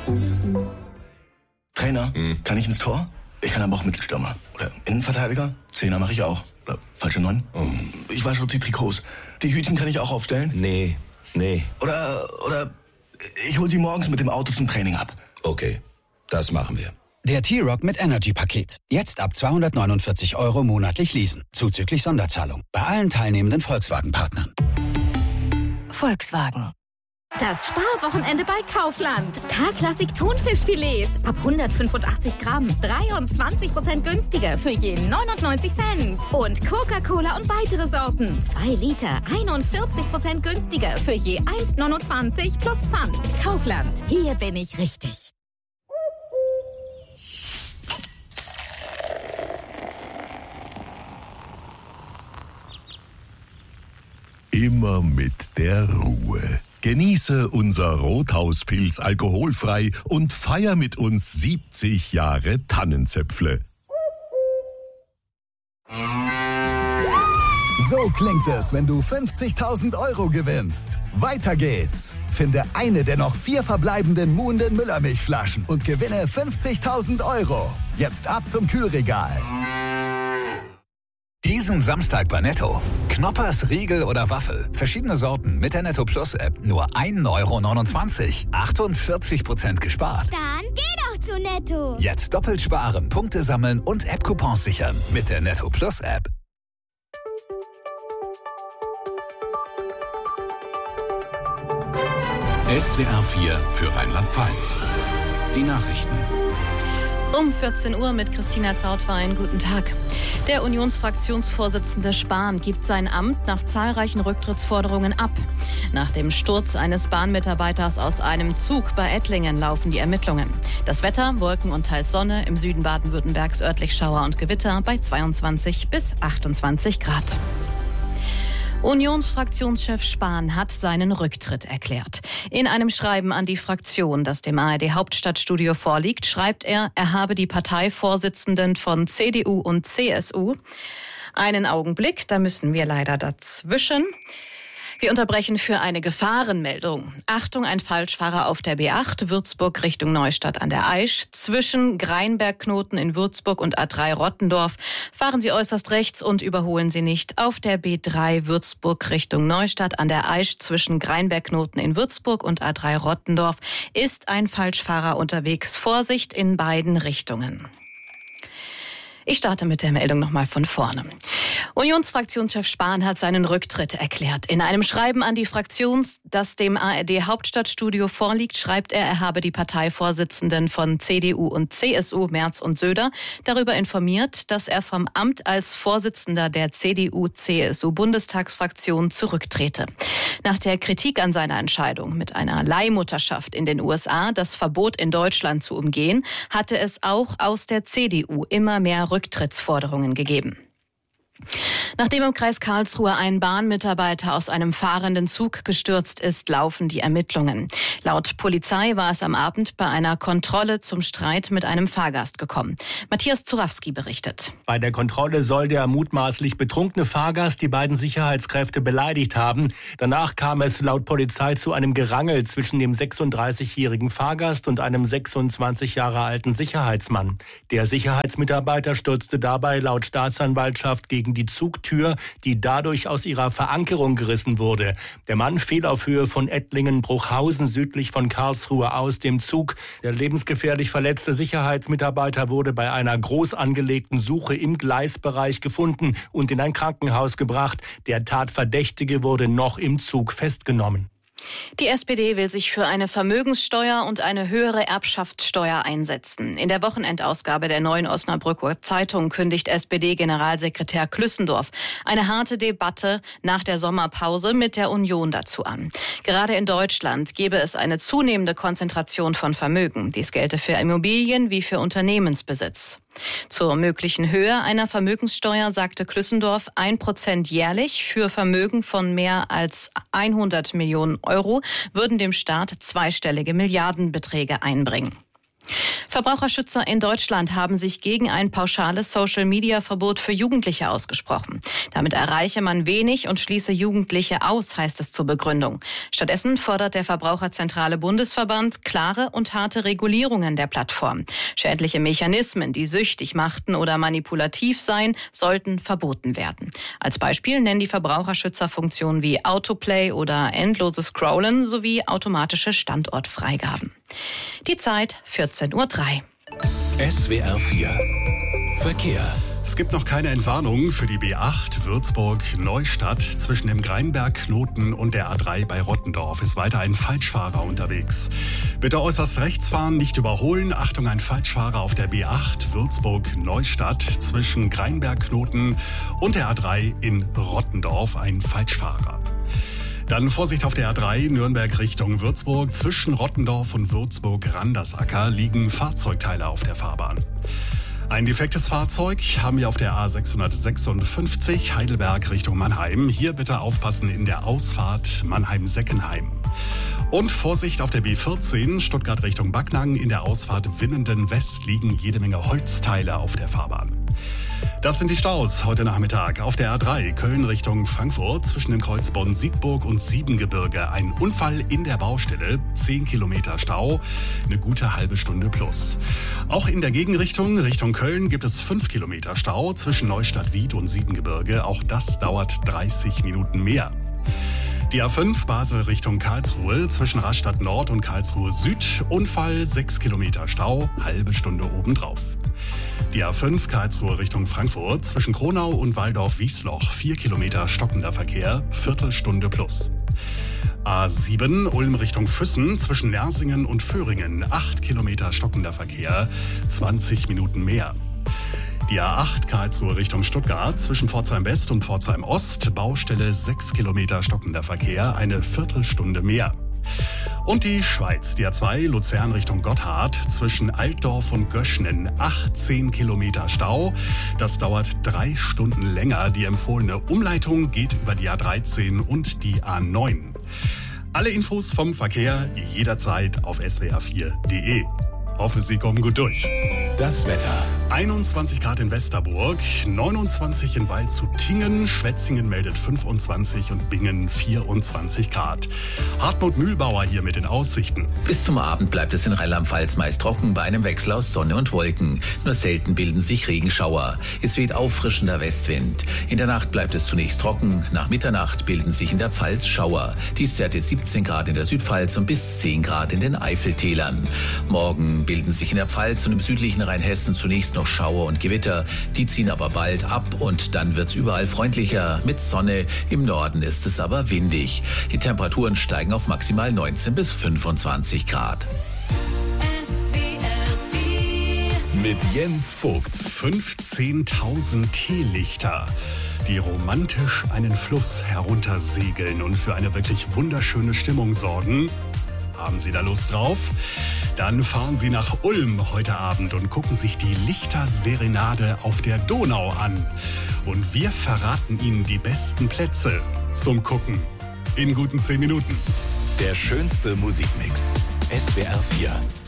Trainer, kann ich ins Tor? Ich kann aber auch Mittelstürmer. Oder Innenverteidiger? Zehner mache ich auch. Oder falsche 9? Ich wasche auch die Trikots. Die Hütchen kann ich auch aufstellen? Nee. Oder ich hol sie morgens mit dem Auto zum Training ab. Okay, das machen wir. Der T-Rock mit Energy-Paket. Jetzt ab 249 € monatlich leasen. Zuzüglich Sonderzahlung. Bei allen teilnehmenden Volkswagen-Partnern. Volkswagen. Das Sparwochenende bei Kaufland. K-Klassik Thunfischfilets. Ab 185 Gramm. 23% günstiger für je 99 Cent. Und Coca-Cola und weitere Sorten. 2 Liter. 41% günstiger für je 1,29 plus Pfand. Kaufland. Hier bin ich richtig. Immer mit der Ruhe. Genieße unser Rothauspilz alkoholfrei und feier mit uns 70 Jahre Tannenzäpfle. So klingt es, wenn du 50.000 € gewinnst. Weiter geht's. Finde eine der noch 4 verbleibenden Muhnden Müllermilchflaschen und gewinne 50.000 €. Jetzt ab zum Kühlregal. Diesen Samstag bei Netto. Knoppers, Riegel oder Waffel. Verschiedene Sorten mit der Netto Plus App. Nur 1,29 €. 48% gespart. Dann geh doch zu Netto. Jetzt doppelt sparen, Punkte sammeln und App-Coupons sichern. Mit der Netto Plus App. SWR 4 für Rheinland-Pfalz. Die Nachrichten. Um 14 Uhr mit Christina Trautwein. Guten Tag. Der Unionsfraktionsvorsitzende Spahn gibt sein Amt nach zahlreichen Rücktrittsforderungen ab. Nach dem Sturz eines Bahnmitarbeiters aus einem Zug bei Ettlingen laufen die Ermittlungen. Das Wetter, Wolken und teils Sonne, im Süden Baden-Württembergs örtlich Schauer und Gewitter bei 22 bis 28 Grad. Unionsfraktionschef Spahn hat seinen Rücktritt erklärt. In einem Schreiben an die Fraktion, das dem ARD-Hauptstadtstudio vorliegt, schreibt er habe die Parteivorsitzenden von CDU und CSU. Einen Augenblick, da müssen wir leider dazwischen. Wir unterbrechen für eine Gefahrenmeldung. Achtung, ein Falschfahrer auf der B8, Würzburg Richtung Neustadt an der Aisch. Zwischen Greinbergknoten in Würzburg und A3 Rottendorf fahren Sie äußerst rechts und überholen Sie nicht. Auf der B3 Würzburg Richtung Neustadt an der Aisch zwischen Greinbergknoten in Würzburg und A3 Rottendorf ist ein Falschfahrer unterwegs. Vorsicht in beiden Richtungen. Ich starte mit der Meldung nochmal von vorne. Unionsfraktionschef Spahn hat seinen Rücktritt erklärt. In einem Schreiben an die Fraktion, das dem ARD-Hauptstadtstudio vorliegt, schreibt er habe die Parteivorsitzenden von CDU und CSU, Merz und Söder, darüber informiert, dass er vom Amt als Vorsitzender der CDU-CSU-Bundestagsfraktion zurücktrete. Nach der Kritik an seiner Entscheidung, mit einer Leihmutterschaft in den USA das Verbot in Deutschland zu umgehen, hatte es auch aus der CDU immer mehr Rücktrittsforderungen gegeben. Nachdem im Kreis Karlsruhe ein Bahnmitarbeiter aus einem fahrenden Zug gestürzt ist, laufen die Ermittlungen. Laut Polizei war es am Abend bei einer Kontrolle zum Streit mit einem Fahrgast gekommen. Matthias Zurawski berichtet. Bei der Kontrolle soll der mutmaßlich betrunkene Fahrgast die beiden Sicherheitskräfte beleidigt haben. Danach kam es laut Polizei zu einem Gerangel zwischen dem 36-jährigen Fahrgast und einem 26 Jahre alten Sicherheitsmann. Der Sicherheitsmitarbeiter stürzte dabei laut Staatsanwaltschaft gegen die Zugtür, die dadurch aus ihrer Verankerung gerissen wurde. Der Mann fiel auf Höhe von Ettlingen-Bruchhausen südlich von Karlsruhe aus dem Zug. Der lebensgefährlich verletzte Sicherheitsmitarbeiter wurde bei einer groß angelegten Suche im Gleisbereich gefunden und in ein Krankenhaus gebracht. Der Tatverdächtige wurde noch im Zug festgenommen. Die SPD will sich für eine Vermögenssteuer und eine höhere Erbschaftssteuer einsetzen. In der Wochenendausgabe der Neuen Osnabrücker Zeitung kündigt SPD-Generalsekretär Klüssendorf eine harte Debatte nach der Sommerpause mit der Union dazu an. Gerade in Deutschland gebe es eine zunehmende Konzentration von Vermögen. Dies gelte für Immobilien wie für Unternehmensbesitz. Zur möglichen Höhe einer Vermögenssteuer sagte Klüssendorf 1% jährlich für Vermögen von mehr als 100 Millionen Euro würden dem Staat zweistellige Milliardenbeträge einbringen. Verbraucherschützer in Deutschland haben sich gegen ein pauschales Social-Media-Verbot für Jugendliche ausgesprochen. Damit erreiche man wenig und schließe Jugendliche aus, heißt es zur Begründung. Stattdessen fordert der Verbraucherzentrale Bundesverband klare und harte Regulierungen der Plattform. Schädliche Mechanismen, die süchtig machten oder manipulativ seien, sollten verboten werden. Als Beispiel nennen die Verbraucherschützer Funktionen wie Autoplay oder endloses Scrollen sowie automatische Standortfreigaben. Die Zeit 14:03 Uhr. SWR 4 Verkehr. Es gibt noch keine Entwarnung für die B8 Würzburg-Neustadt. Zwischen dem Greinberg-Knoten und der A3 bei Rottendorf ist weiter ein Falschfahrer unterwegs. Bitte äußerst rechts fahren, nicht überholen. Achtung, ein Falschfahrer auf der B8 Würzburg-Neustadt. Zwischen Greinberg-Knoten und der A3 in Rottendorf ein Falschfahrer. Dann Vorsicht auf der A3 Nürnberg Richtung Würzburg. Zwischen Rottendorf und Würzburg-Randersacker liegen Fahrzeugteile auf der Fahrbahn. Ein defektes Fahrzeug haben wir auf der A656 Heidelberg Richtung Mannheim. Hier bitte aufpassen in der Ausfahrt Mannheim-Seckenheim. Und Vorsicht auf der B14 Stuttgart Richtung Backnang. In der Ausfahrt Winnenden West liegen jede Menge Holzteile auf der Fahrbahn. Das sind die Staus heute Nachmittag. Auf der A3 Köln Richtung Frankfurt zwischen den Kreuzborn Siegburg und Siebengebirge ein Unfall in der Baustelle. 10 Kilometer Stau, eine gute halbe Stunde plus. Auch in der Gegenrichtung Richtung Köln gibt es 5 Kilometer Stau zwischen Neustadt-Wied und Siebengebirge. Auch das dauert 30 Minuten mehr. Die A5 Basel Richtung Karlsruhe zwischen Rastatt Nord und Karlsruhe Süd. Unfall, 6 Kilometer Stau, halbe Stunde obendrauf. Die A5 Karlsruhe Richtung Frankfurt zwischen Kronau und Walldorf-Wiesloch. 4 Kilometer stockender Verkehr, Viertelstunde plus. A7 Ulm Richtung Füssen zwischen Nersingen und Föhringen. 8 Kilometer stockender Verkehr, 20 Minuten mehr. Die A8 Karlsruhe Richtung Stuttgart zwischen Pforzheim West und Pforzheim Ost. Baustelle 6 Kilometer stockender Verkehr, eine Viertelstunde mehr. Und die Schweiz, die A2 Luzern Richtung Gotthard zwischen Altdorf und Göschnen. 18 Kilometer Stau. Das dauert 3 Stunden länger. Die empfohlene Umleitung geht über die A13 und die A9. Alle Infos vom Verkehr jederzeit auf swr4.de. Hoffe, Sie kommen gut durch. Das Wetter. 21 Grad in Westerburg, 29 in Waldshut-Tiengen, Schwetzingen meldet 25 und Bingen 24 Grad. Hartmut Mühlbauer hier mit den Aussichten. Bis zum Abend bleibt es in Rheinland-Pfalz meist trocken bei einem Wechsel aus Sonne und Wolken. Nur selten bilden sich Regenschauer. Es weht auffrischender Westwind. In der Nacht bleibt es zunächst trocken. Nach Mitternacht bilden sich in der Pfalz Schauer. Tiefstwerte 17 Grad in der Südpfalz und bis 10 Grad in den Eifeltälern. Morgen bilden sich in der Pfalz und im südlichen Rheinhessen zunächst noch Schauer und Gewitter. Die ziehen aber bald ab und dann wird's überall freundlicher mit Sonne. Im Norden ist es aber windig. Die Temperaturen steigen auf maximal 19 bis 25 Grad. Mit Jens Vogt. 15.000 Teelichter, die romantisch einen Fluss heruntersegeln und für eine wirklich wunderschöne Stimmung sorgen. Haben Sie da Lust drauf? Dann fahren Sie nach Ulm heute Abend und gucken sich die Lichterserenade auf der Donau an. Und wir verraten Ihnen die besten Plätze zum Gucken in guten 10 Minuten. Der schönste Musikmix. SWR 4.